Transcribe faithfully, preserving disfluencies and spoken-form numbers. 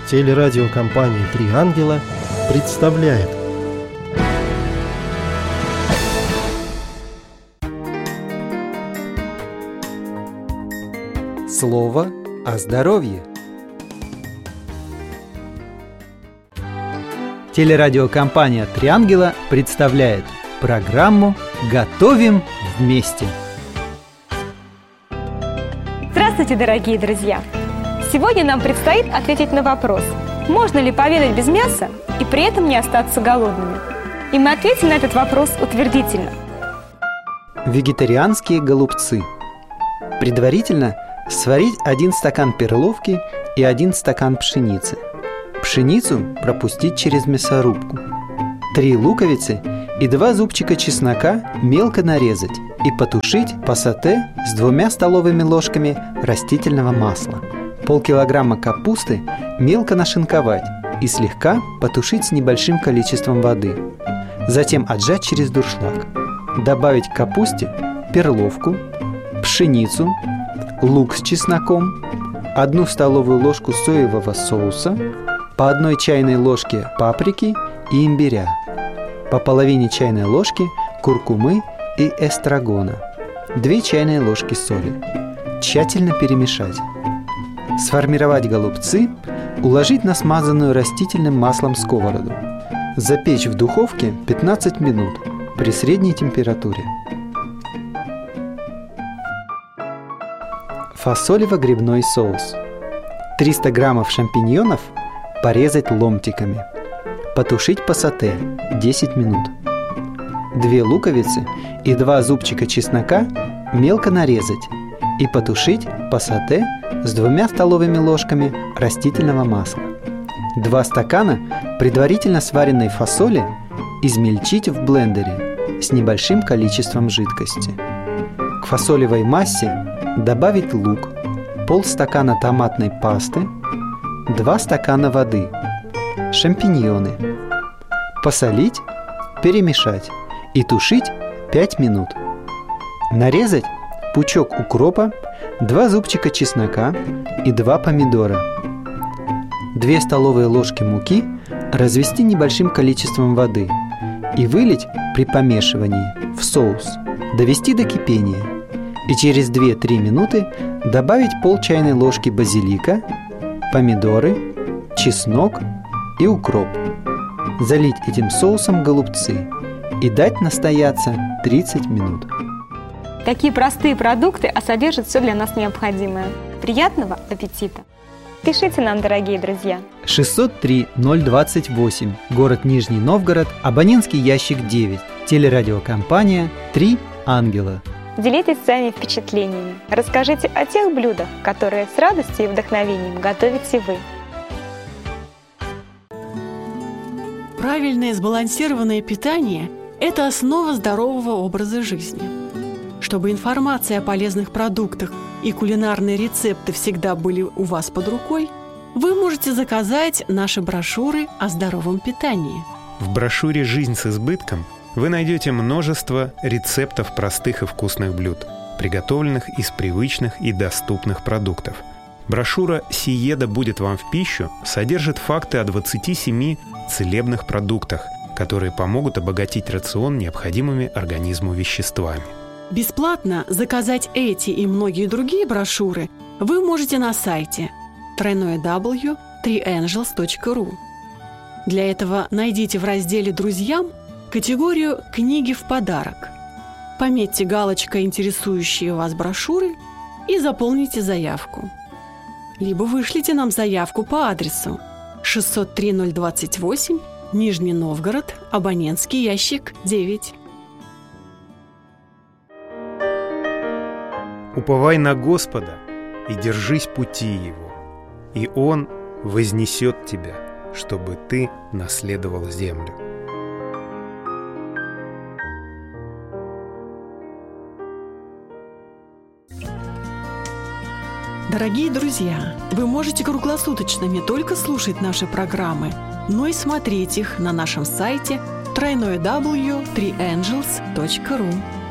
Телерадиокомпания «Три ангела» представляет. Слово о здоровье. Телерадиокомпания «Три ангела» представляет программу «Готовим вместе». Здравствуйте, дорогие друзья! Сегодня нам предстоит ответить на вопрос, можно ли пообедать без мяса и при этом не остаться голодными. И мы ответим на этот вопрос утвердительно. Вегетарианские голубцы. Предварительно сварить один стакан перловки и один стакан пшеницы. Пшеницу пропустить через мясорубку. Три луковицы и два зубчика чеснока мелко нарезать и потушить по сате с двумя столовыми ложками растительного масла. Полкилограмма капусты мелко нашинковать и слегка потушить с небольшим количеством воды. Затем отжать через дуршлаг. Добавить к капусте перловку, пшеницу, лук с чесноком, одну столовую ложку соевого соуса, по одной чайной ложке паприки и имбиря, по половине чайной ложки куркумы и эстрагона, две чайные ложки соли. Тщательно перемешать. Сформировать голубцы, уложить на смазанную растительным маслом сковороду. Запечь в духовке пятнадцать минут при средней температуре. Фасолево-грибной соус. триста граммов шампиньонов порезать ломтиками. Потушить по сате десять минут. Две луковицы и два зубчика чеснока мелко нарезать и потушить по сате с двумя столовыми ложками растительного масла. Два стакана предварительно сваренной фасоли измельчить в блендере с небольшим количеством жидкости. К фасолевой массе добавить лук, полстакана томатной пасты, два стакана воды, шампиньоны. Посолить, перемешать и тушить пять минут. Нарезать пучок укропа, два зубчика чеснока и два помидора. две столовые ложки муки развести небольшим количеством воды и вылить при помешивании в соус, довести до кипения и через две-три минуты добавить пол чайной ложки базилика, помидоры, чеснок и укроп. Залить этим соусом голубцы и дать настояться тридцать минут. Такие простые продукты, а содержат все для нас необходимое. Приятного аппетита! Пишите нам, дорогие друзья. шестьсот три ноль двадцать восемь, город Нижний Новгород, абонентский ящик девять. Телерадиокомпания «Три ангела». Делитесь своими впечатлениями. Расскажите о тех блюдах, которые с радостью и вдохновением готовите вы. Правильное сбалансированное питание – это основа здорового образа жизни. Чтобы информация о полезных продуктах и кулинарные рецепты всегда были у вас под рукой, вы можете заказать наши брошюры о здоровом питании. В брошюре «Жизнь с избытком» вы найдете множество рецептов простых и вкусных блюд, приготовленных из привычных и доступных продуктов. Брошюра «Сиеда будет вам в пищу» содержит факты о двадцати семи целебных продуктах, которые помогут обогатить рацион необходимыми организму веществами. Бесплатно заказать эти и многие другие брошюры вы можете на сайте дабл ю дабл ю дабл ю точка три ангелс точка ру. Для этого найдите в разделе «Друзьям» категорию «Книги в подарок». Пометьте галочкой интересующие вас брошюры и заполните заявку. Либо вышлите нам заявку по адресу шестьсот три ноль двадцать восемь, Нижний Новгород, абонентский ящик девять. Уповай на Господа и держись пути Его, и Он вознесет тебя, чтобы ты наследовал землю. Дорогие друзья, вы можете круглосуточно не только слушать наши программы, но и смотреть их на нашем сайте дабл ю дабл ю дабл ю точка три ангелс точка ру.